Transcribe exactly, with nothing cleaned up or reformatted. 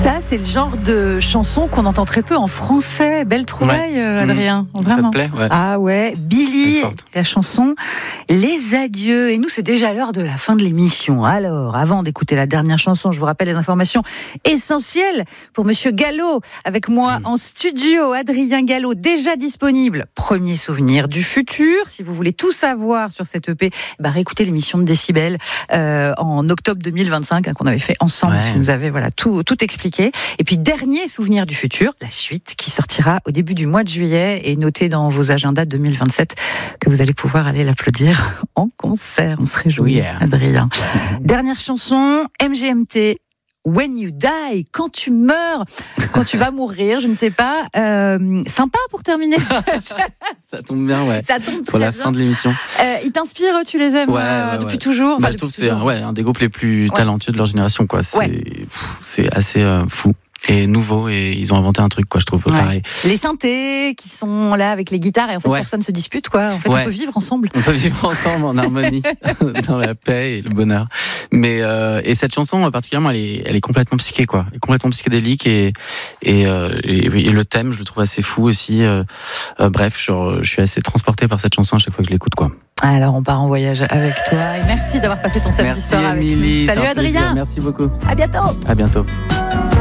Ça, c'est le genre de chanson qu'on entend très peu en français. Belle trouvaille, ouais. Adrien. Mmh. Vraiment. Ça te plaît, ouais. Ah ouais, Billy, la chanson Les Adieux. Et nous, c'est déjà l'heure de la fin de l'émission. Alors, avant d'écouter la dernière chanson, je vous rappelle les informations essentielles pour Monsieur Gallo. Avec moi mmh. en studio, Adrien Gallo, déjà disponible. Premier souvenir du futur. Si vous voulez tout savoir sur cette E P, bah, réécoutez l'émission de Décibel euh, en octobre deux mille vingt-cinq hein, qu'on avait fait ensemble. Ouais. Tu nous avais voilà, tout, tout expliqué. Et puis, dernier souvenir du futur, la suite qui sortira au début du mois de juillet et notez dans vos agendas deux mille vingt-sept que vous allez pouvoir aller l'applaudir en concert. On se réjouit, yeah. Adrien. Dernière chanson, M G M T. When you die, quand tu meurs, quand tu vas mourir, je ne sais pas. Euh, sympa pour terminer. Ça tombe bien, ouais. Ça tombe très pour la bien. fin de l'émission. Euh, ils t'inspirent, tu les aimes ouais, euh, ouais, depuis ouais. toujours. Bah, enfin, je trouve que c'est un, ouais, un des groupes les plus ouais. talentueux de leur génération, quoi. C'est, ouais. pff, c'est assez euh, fou. Et nouveau, et ils ont inventé un truc, quoi, je trouve, ouais. pareil. Les synthés qui sont là avec les guitares, et en fait, ouais. personne ne se dispute, quoi. En fait, ouais. on peut vivre ensemble. On peut vivre ensemble en harmonie, dans la paix et le bonheur. Mais, euh, et cette chanson, particulièrement, elle est, elle est complètement psyché, quoi. Elle est complètement psychédélique, et, et, euh, et, et le thème, je le trouve assez fou aussi. Euh, euh, bref, je, je suis assez transporté par cette chanson à chaque fois que je l'écoute, quoi. Alors, on part en voyage avec toi, et merci d'avoir passé ton samedi soir avec nous. Salut Adrien. Merci beaucoup. À bientôt. À bientôt.